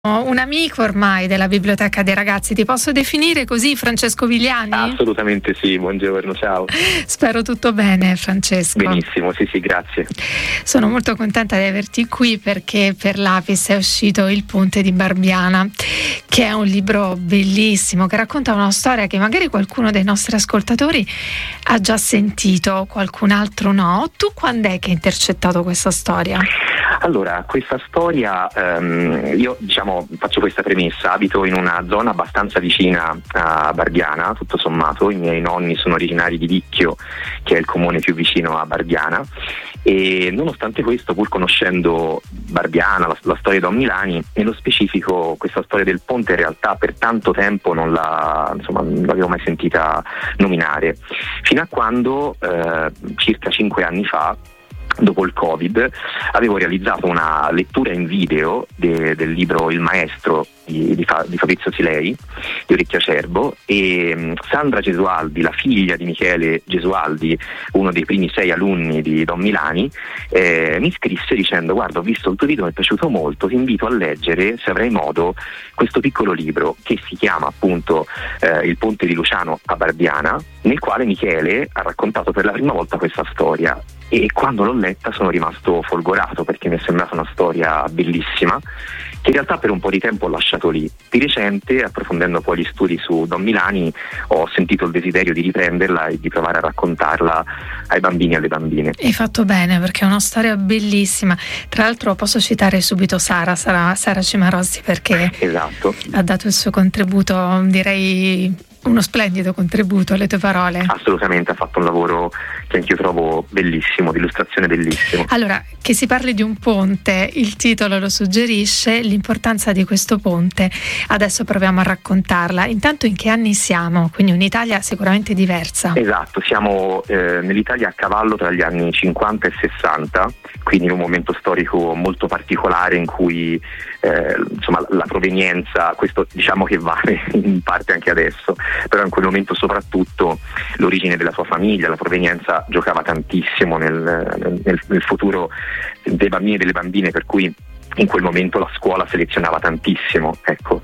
Un amico ormai della Biblioteca dei Ragazzi, ti posso definire così, Francesco Vigliani? Assolutamente sì, buongiorno, ciao. Spero tutto bene, Francesco. Benissimo, sì, grazie. Sono molto contenta di averti qui perché per l'Apis è uscito Il Ponte di Barbiana, che è un libro bellissimo, che racconta una storia che magari qualcuno dei nostri ascoltatori ha già sentito, qualcun altro no. Tu quando è che hai intercettato questa storia? Allora, questa storia, io faccio questa premessa, abito in una zona abbastanza vicina a Barbiana, tutto sommato, i miei nonni sono originari di Vicchio, che è il comune più vicino a Barbiana, e nonostante questo, pur conoscendo Barbiana, la storia di Don Milani, nello specifico questa storia del ponte in realtà per tanto tempo non l'avevo mai sentita nominare, fino a quando circa 5 anni fa, dopo il Covid, avevo realizzato una lettura in video del libro Il Maestro di Fabrizio Silei, di Orecchio Acerbo, e Sandra Gesualdi, la figlia di Michele Gesualdi, uno dei primi 6 alunni di Don Milani, mi scrisse dicendo: guarda, ho visto il tuo video, mi è piaciuto molto, ti invito a leggere, se avrai modo, questo piccolo libro che si chiama appunto Il Ponte di Luciano a Barbiana, nel quale Michele ha raccontato per la prima volta questa storia. E quando l'ho letta sono rimasto folgorato, perché mi è sembrata una storia bellissima, che in realtà per un po' di tempo ho lasciato lì. Di recente, approfondendo poi gli studi su Don Milani, ho sentito il desiderio di riprenderla e di provare a raccontarla ai bambini e alle bambine. Hai fatto bene, perché è una storia bellissima. Tra l'altro posso citare subito Sara Cimarossi, perché esatto, ha dato il suo contributo, direi uno splendido contributo alle tue parole. Assolutamente, ha fatto un lavoro che anch'io trovo bellissimo, di illustrazione bellissimo. Allora, che si parli di un ponte, il titolo lo suggerisce, l'importanza di questo ponte. Adesso proviamo a raccontarla. Intanto, in che anni siamo? Quindi un'Italia sicuramente diversa. Esatto, siamo nell'Italia a cavallo tra gli anni 50 e 60, quindi in un momento storico molto particolare in cui la provenienza, questo diciamo che vale in parte anche adesso, però in quel momento soprattutto l'origine della sua famiglia, la provenienza giocava tantissimo nel futuro dei bambini e delle bambine, per cui in quel momento la scuola selezionava tantissimo, ecco,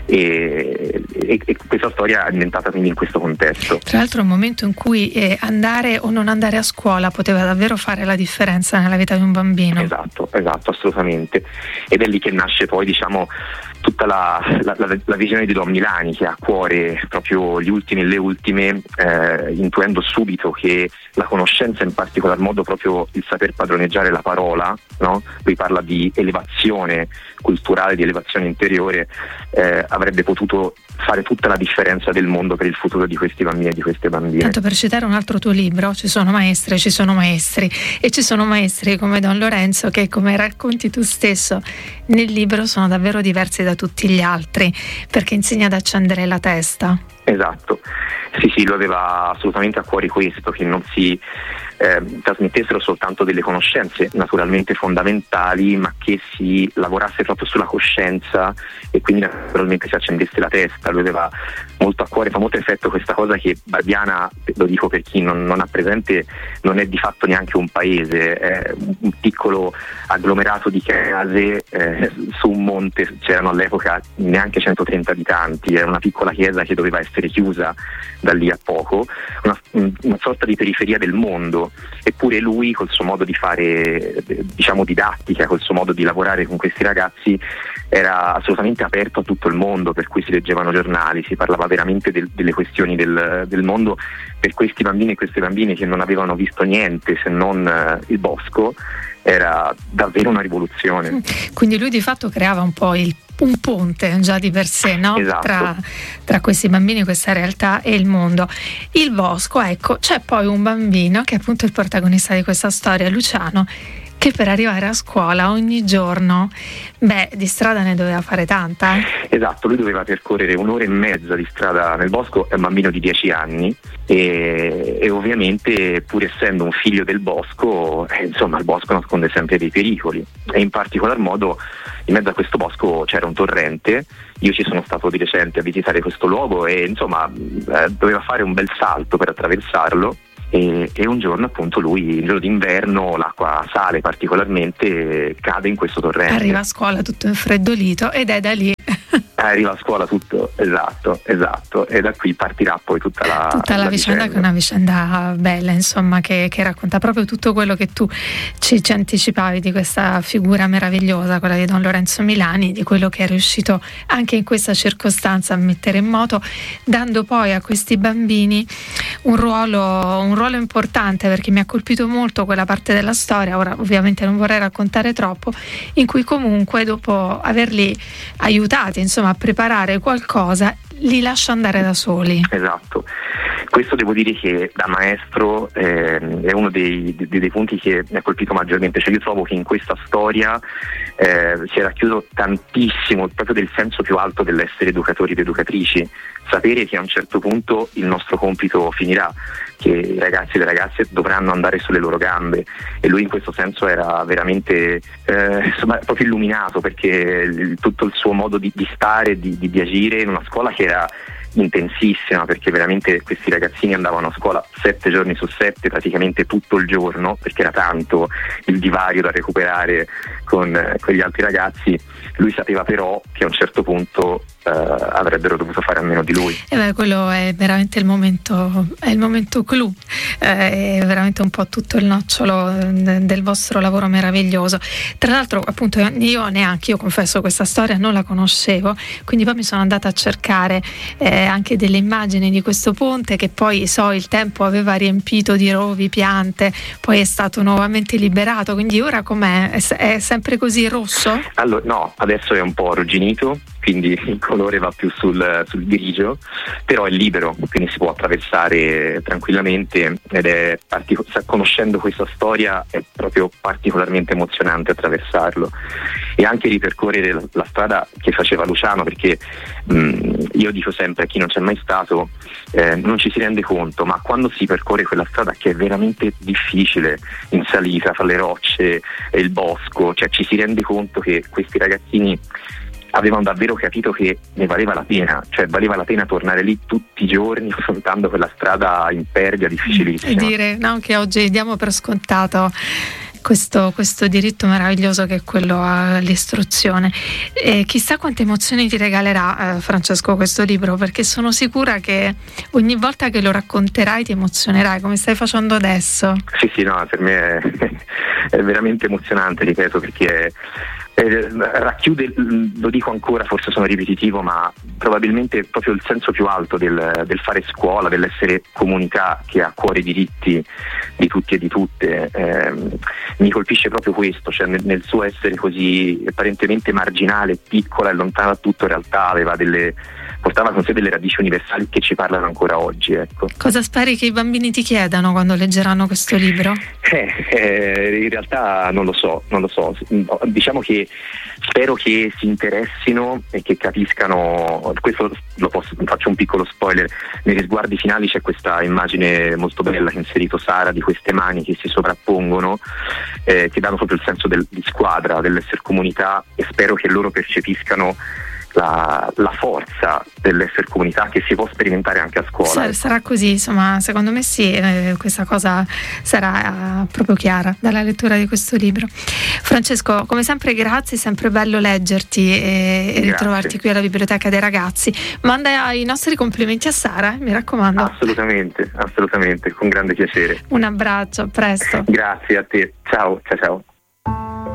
e questa storia è diventata quindi in questo contesto. Tra l'altro è un momento in cui andare o non andare a scuola poteva davvero fare la differenza nella vita di un bambino. Esatto, assolutamente, ed è lì che nasce poi tutta la visione di Don Milani, che ha a cuore proprio gli ultimi e le ultime, intuendo subito che la conoscenza, in particolar modo proprio il saper padroneggiare la parola, no? Lui parla di elevazione culturale, di elevazione interiore, avrebbe potuto fare tutta la differenza del mondo per il futuro di questi bambini e di queste bambine. Tanto per citare un altro tuo libro, ci sono maestre, ci sono maestri, e ci sono maestri come Don Lorenzo che, come racconti tu stesso nel libro, sono davvero diversi da tutti gli altri, perché insegna ad accendere la testa. Esatto, sì, lui aveva assolutamente a cuore questo, che non si trasmettessero soltanto delle conoscenze naturalmente fondamentali, ma che si lavorasse proprio sulla coscienza e quindi naturalmente si accendesse la testa. Lui aveva molto a cuore, fa molto effetto questa cosa che Barbiana, lo dico per chi non ha presente, non è di fatto neanche un paese, è un piccolo agglomerato di case su un monte. C'erano all'epoca neanche 130 abitanti, era una piccola chiesa che doveva essere chiusa da lì a poco, una sorta di periferia del mondo. Eppure lui, col suo modo di fare didattica, col suo modo di lavorare con questi ragazzi, era assolutamente aperto a tutto il mondo, per cui si leggevano giornali, si parlava veramente delle questioni del mondo per questi bambini e queste bambine che non avevano visto niente se non il bosco. Era davvero una rivoluzione. Quindi lui di fatto creava un po' un ponte già di per sé, no? Esatto. Tra questi bambini, questa realtà e il mondo. Il bosco, ecco, c'è poi un bambino che è appunto il protagonista di questa storia, Luciano, che per arrivare a scuola ogni giorno, di strada ne doveva fare tanta. Esatto, lui doveva percorrere 1 ora e mezza di strada nel bosco, è un bambino di 10 anni e ovviamente, pur essendo un figlio del bosco, il bosco nasconde sempre dei pericoli, e in particolar modo in mezzo a questo bosco c'era un torrente. Io ci sono stato di recente a visitare questo luogo e doveva fare un bel salto per attraversarlo, e un giorno appunto lui, un giorno d'inverno, l'acqua sale particolarmente, cade in questo torrente. Arriva a scuola tutto infreddolito ed è da lì. Arriva a scuola tutto, esatto, e da qui partirà poi tutta la vicenda, che è una vicenda bella, insomma, che racconta proprio tutto quello che tu ci anticipavi di questa figura meravigliosa, quella di Don Lorenzo Milani, di quello che è riuscito anche in questa circostanza a mettere in moto, dando poi a questi bambini un ruolo importante, perché mi ha colpito molto quella parte della storia. Ora ovviamente non vorrei raccontare troppo, in cui comunque dopo averli aiutati, insomma, a preparare qualcosa, li lascia andare da soli. Esatto, questo devo dire che da maestro è uno dei punti che mi ha colpito maggiormente. Cioè io trovo che in questa storia si è racchiuso tantissimo proprio del senso più alto dell'essere educatori ed educatrici, sapere che a un certo punto il nostro compito finirà, che i ragazzi e le ragazze dovranno andare sulle loro gambe, e lui in questo senso era veramente proprio illuminato, perché tutto il suo modo di stare, di agire in una scuola che era intensissima, perché veramente questi ragazzini andavano a scuola 7 giorni su 7, praticamente tutto il giorno, perché era tanto il divario da recuperare con gli altri ragazzi. Lui sapeva però che a un certo punto avrebbero dovuto fare a meno di lui. Quello è veramente il momento clou, è veramente un po' tutto il nocciolo del vostro lavoro meraviglioso. Tra l'altro, appunto, io confesso, questa storia non la conoscevo, quindi poi mi sono andata a cercare anche delle immagini di questo ponte, che poi il tempo aveva riempito di rovi, piante, poi è stato nuovamente liberato, quindi ora com'è? È sempre così rosso? Allora, no, adesso è un po' arrugginito, quindi il colore va più sul grigio, però è libero, quindi si può attraversare tranquillamente, ed è conoscendo questa storia è proprio particolarmente emozionante attraversarlo, e anche ripercorrere la strada che faceva Luciano, perché io dico sempre a chi non c'è mai stato, non ci si rende conto, ma quando si percorre quella strada, che è veramente difficile in salita fra le rocce e il bosco, cioè ci si rende conto che questi ragazzini avevano davvero capito che ne valeva la pena, cioè valeva la pena tornare lì tutti i giorni affrontando quella strada impervia, difficilissima. E dire che oggi diamo per scontato questo diritto meraviglioso che è quello all'istruzione. Chissà quante emozioni ti regalerà, Francesco, questo libro, perché sono sicura che ogni volta che lo racconterai ti emozionerai, come stai facendo adesso. Sì, no, per me è veramente emozionante, ripeto, perché racchiude, lo dico ancora, forse sono ripetitivo, ma probabilmente proprio il senso più alto del fare scuola, dell'essere comunità che ha a cuore i diritti di tutti e di tutte. Mi colpisce proprio questo, cioè nel suo essere così apparentemente marginale, piccola e lontana da tutto, in realtà portava con sé delle radici universali che ci parlano ancora oggi, ecco. Cosa speri che i bambini ti chiedano quando leggeranno questo libro? In realtà non lo so. Diciamo che spero che si interessino e che capiscano. Questo faccio un piccolo spoiler: nei risguardi finali c'è questa immagine molto bella che ha inserito Sara, di queste mani che si sovrappongono, che danno proprio il senso di squadra, dell'essere comunità, e spero che loro percepiscano la forza dell'essere comunità, che si può sperimentare anche a scuola. Sarà così, insomma, secondo me sì, questa cosa sarà proprio chiara dalla lettura di questo libro. Francesco, come sempre grazie, è sempre bello leggerti e ritrovarti qui alla Biblioteca dei Ragazzi. Manda i nostri complimenti a Sara, mi raccomando. Assolutamente, con grande piacere. Un abbraccio, a presto. Grazie a te, ciao.